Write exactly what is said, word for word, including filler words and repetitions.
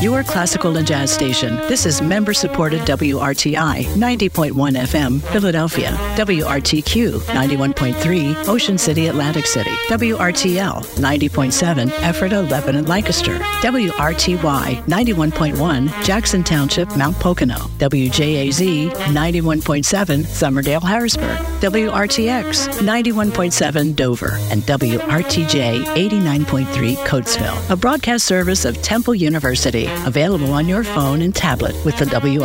your classical and jazz station. This is member-supported W R T I ninety point one F M, Philadelphia. W R T Q ninety-one point three, Ocean City, Atlantic City. W R T L ninety point seven, Ephrata, Lebanon, Lancaster. W R T Y ninety-one point one, Jackson Township, Mount Pocono. W J A Z ninety-one point seven, Somerdale, Harrisburg. W R T X ninety-one point seven, Dover. And W R T J eighty-nine point three, Coatesville. A broadcast service of Temple University. Available on your phone and tablet with the W